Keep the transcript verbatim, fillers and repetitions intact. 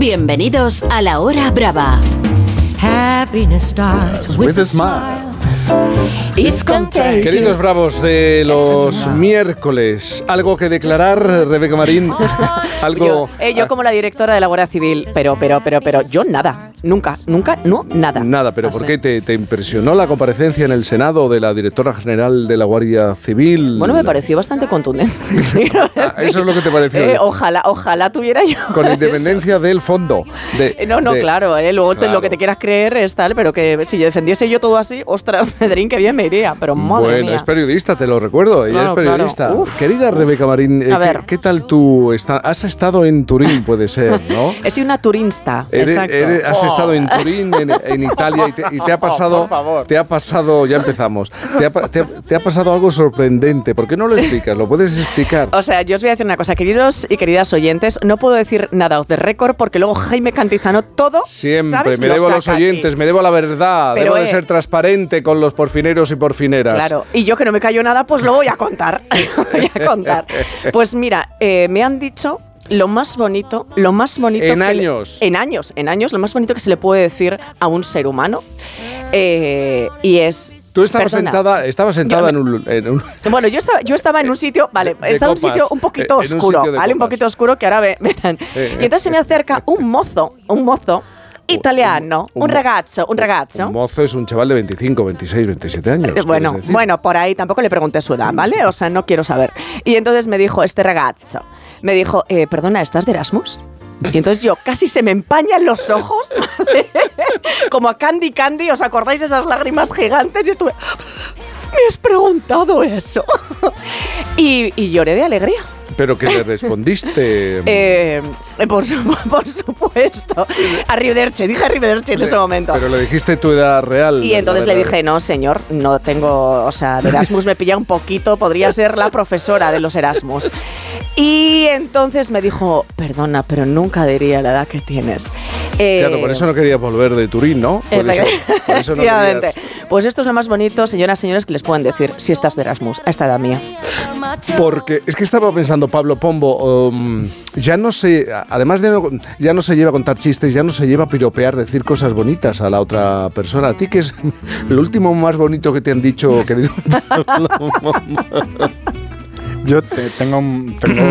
Bienvenidos a La Hora Brava. Happiness starts with a smile. Queridos bravos de los miércoles, ¿algo que declarar, Rebeca Marín? Algo. Yo, eh, yo como la directora de la Guardia Civil, pero, pero, pero, pero, yo nada, nunca, nunca, no, nada. Nada, pero No ¿por sé. qué te, te impresionó la comparecencia en el Senado de la directora general de la Guardia Civil? Bueno, me pareció bastante contundente. Ah, eso es lo que te pareció. Eh, ojalá, ojalá tuviera yo. Con independencia del fondo. De, Eh, No, no, de- claro, eh, luego te- Claro. lo que te quieras creer es tal, pero que si yo defendiese yo todo así, ostras, Pedrín, que bien me iría, pero madre Bueno, mía. es periodista, te lo recuerdo, ella Claro, es periodista. claro. Uf. Querida Rebeca Marín, eh, A ver. ¿qué, qué tal tú? Está, has estado en Turín, puede ser, ¿no? He sido una turinsta, Eres- exacto. eres- has Oh. estado en Turín, en, en Italia, y te, y te ha pasado, te ha pasado, ya empezamos, te ha, pa- te ha- te ha pasado algo sorprendente. ¿Por qué no lo explicas? ¿Lo puedes explicar? O sea, yo os voy a decir una cosa, queridos y queridas oyentes, no puedo decir nada off the record porque luego Jaime Cantizano todo, Siempre, ¿sabes? me Lo debo a los saca oyentes, aquí. me debo a la verdad, Pero, debo de eh, ser transparente con los porfineros y porfineras. Claro, y yo que no me callo nada, pues lo voy a contar. voy a contar. Pues mira, eh, me han dicho lo más bonito, lo más bonito. En que años. Le, en años, en años, lo más bonito que se le puede decir a un ser humano. Eh, y es. Tú estabas perdona, sentada, estabas sentada Yo en un, en un- Bueno, yo estaba, yo estaba en un sitio, vale, de estaba en un copas, sitio un poquito eh, en un oscuro, sitio de ¿vale? Un copas. poquito oscuro que ahora ve- verán. Eh, Y entonces se me acerca un mozo, un mozo italiano, un un, mo- ragazzo, un ragazzo. Un mozo es un chaval de veinticinco, veintiséis, veintisiete años. Eh, Bueno, ¿quieres decir? bueno, por ahí tampoco le pregunté su edad, ¿vale? O sea, no quiero saber. Y entonces me dijo este ragazzo, me dijo, eh, perdona, ¿estás de Erasmus? Y entonces yo casi se me empañan los ojos, ¿vale? Como a Candy Candy, ¿os acordáis de esas lágrimas gigantes? Y estuve, me has preguntado eso. y, y lloré de alegría. ¿Pero qué le respondiste? Eh, por, su- por supuesto. Arrivederci, dije Arrivederci en ese momento. Pero le dijiste tu edad real. Y entonces le ¿verdad? dije, no, señor, no tengo, o sea, de Erasmus me pilla un poquito, podría ser la profesora de los Erasmus. Y entonces me dijo, perdona, pero nunca diría la edad que tienes. Eh, Claro, por eso no querías volver de Turín, ¿no? Por eso, por eso no Efectivamente. querías- Pues esto es lo más bonito, señoras y señores, que les pueden decir si estás de Erasmus a esta edad mía. Porque es que estaba pensando, Pablo Pombo, um, ya no se, además de no, ya no se lleva a contar chistes, ya no se lleva a piropear, decir cosas bonitas a la otra persona. ¿A ti qué es lo último más bonito que te han dicho, querido Pablo? Yo te- tengo, un- tengo